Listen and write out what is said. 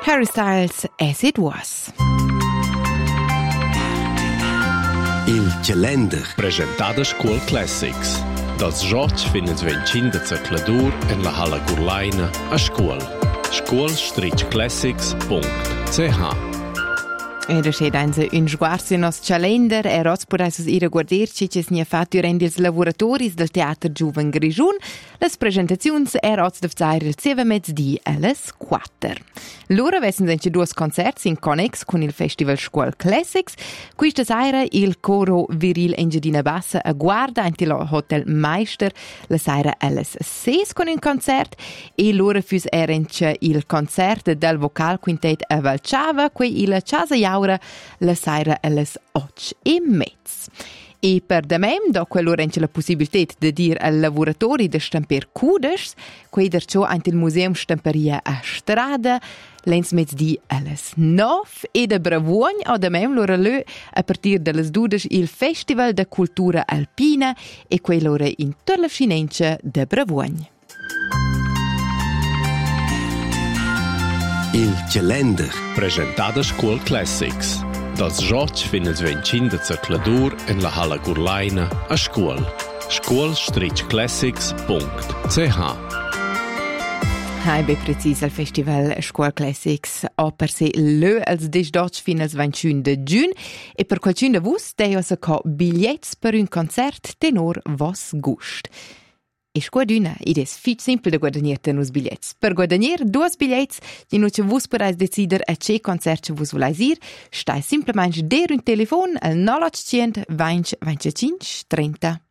Harry Styles, As It Was. Il calendar. Presentada School Classics. Das Joc finnes 25 Zacladur en la Hala Gurlaina a School. School-classics.ch. E da c'è danza un sguardo in nostro calendar e roz podais ira guardir ci c'è snia fatto durante ils lavoratori del Teatro Giuven Grigiun. Les presentazioni e roz de fzair il 7 mezzdi alles 4. Lura vessen anche due concerti in connex con il Festival School Classics. Questa sera il coro viril Engiadina Bassa a guarda anche il Hotel Meister la sera alles 6 con un concert e lura fus erenche il concert del vocal quintet a Valchava qui il Casa Jaura la sera alles 8:30. E per da mem, do quell'ora c'è la possibilità di dire ai lavoratori di stamper cudes, quei derciò anche il museum stamperia a strada, l'ens mezzdi alles 9 e da Bravuogn o da mem l'ora lö a partir delles 12 il Festival da Cultura Alpina e quell'ora in tutta la finencia da Bravuogn. Il calendar. Presentada School Classics. Das Joc finnes 25 Zacladur en la Hala Gurlaina a School. School-classics.ch. Hai be precis al Festival School Classics o per se lö als 10 fin als 21 de giugn e per qualcun de vus dei se co bigliets per un concert tenor vos gust. E squaduna, id es fich simpel de guadagnier tenus bigliets. Per guadagnier 2 bigliets, di nu ce vus podais decider a ce concert vus volais ir, stai simplemente der un telefon al 0800 20 25 30